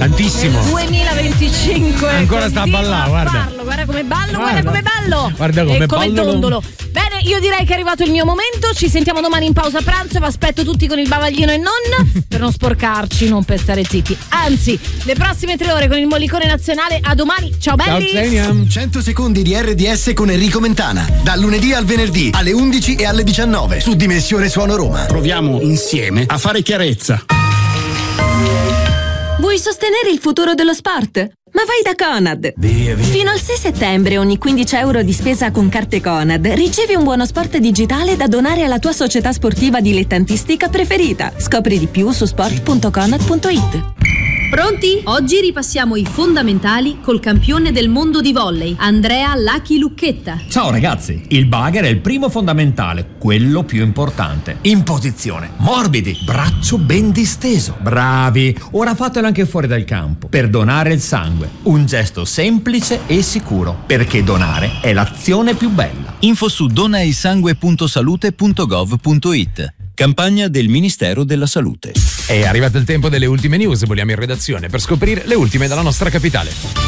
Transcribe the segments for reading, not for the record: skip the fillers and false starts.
Tantissimo. 2025. Ancora sta a ballare, guarda. Guarda come ballo, guarda come ballo. Guarda come e come ballo. dondolo. Bene, io direi che è arrivato il mio momento. Ci sentiamo domani in pausa pranzo. Vi aspetto tutti con il bavaglino e non per non sporcarci, non per stare zitti. Anzi, le prossime 3 ore con il Mollicone Nazionale. A domani, ciao belli. Ciao, 100 secondi di RDS con Enrico Mentana. Dal lunedì al venerdì alle 11 e alle 19 su Dimensione Suono Roma. Proviamo insieme a fare chiarezza. Vuoi sostenere il futuro dello sport? Ma vai da Conad! Fino al 6 settembre ogni 15 euro di spesa con carte Conad ricevi un buono sport digitale da donare alla tua società sportiva dilettantistica preferita. Scopri di più su sport.conad.it. Pronti? Oggi ripassiamo i fondamentali col campione del mondo di volley, Andrea Lucky Lucchetta. Ciao ragazzi, il bugger è il primo fondamentale, quello più importante. In posizione, morbidi, braccio ben disteso. Bravi, ora fatelo anche fuori dal campo, per donare il sangue. Un gesto semplice e sicuro, perché donare è l'azione più bella. Info su donaisangue.salute.gov.it. Campagna del Ministero della Salute. È arrivato il tempo delle ultime news. Vogliamo in redazione per scoprire le ultime dalla nostra capitale.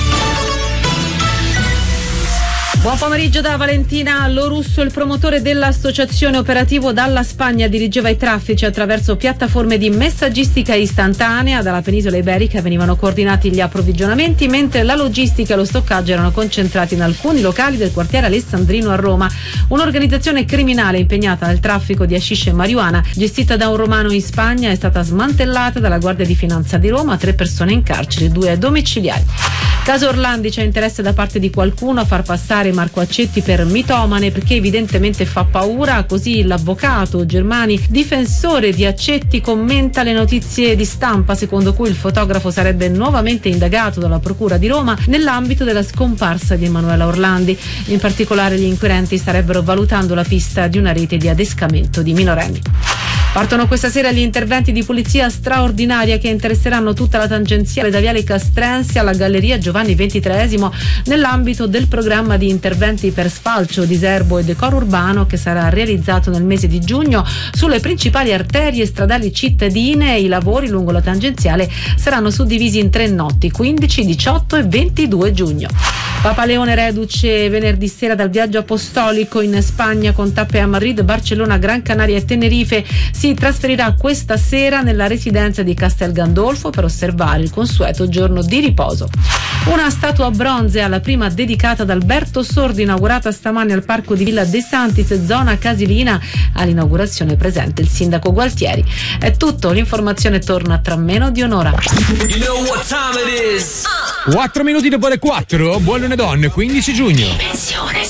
Buon pomeriggio da Valentina Lorusso. Il promotore dell'associazione operativo dalla Spagna dirigeva i traffici attraverso piattaforme di messaggistica istantanea. Dalla penisola iberica venivano coordinati gli approvvigionamenti, mentre la logistica e lo stoccaggio erano concentrati in alcuni locali del quartiere Alessandrino a Roma. Un'organizzazione criminale impegnata nel traffico di hashish e marijuana, gestita da un romano in Spagna, è stata smantellata dalla Guardia di Finanza di Roma. 3 persone in carcere, 2 domiciliari. Caso Orlandi, c'è interesse da parte di qualcuno a far passare Marco Accetti per mitomane perché evidentemente fa paura. Così l'avvocato Germani, difensore di Accetti, commenta le notizie di stampa secondo cui il fotografo sarebbe nuovamente indagato dalla Procura di Roma nell'ambito della scomparsa di Emanuela Orlandi. In particolare gli inquirenti starebbero valutando la pista di una rete di adescamento di minorenni. Partono questa sera gli interventi di polizia straordinaria che interesseranno tutta la tangenziale da Viale Castrense alla Galleria Giovanni XXIII nell'ambito del programma di interventi per sfalcio, diserbo e decoro urbano che sarà realizzato nel mese di giugno sulle principali arterie stradali cittadine. I lavori lungo la tangenziale saranno suddivisi in 3 notti, 15, 18 e 22 giugno. Papa Leone reduce venerdì sera dal viaggio apostolico in Spagna con tappe a Madrid, Barcellona, Gran Canaria e Tenerife. Si trasferirà questa sera nella residenza di Castel Gandolfo per osservare il consueto giorno di riposo. Una statua bronze alla prima dedicata ad Alberto Sordi, inaugurata stamani al parco di Villa De Santis, zona Casilina. All'inaugurazione presente il sindaco Gualtieri. È tutto, l'informazione torna tra meno di un'ora. 4 minuti dopo le 4, buon lunedì, 15 giugno.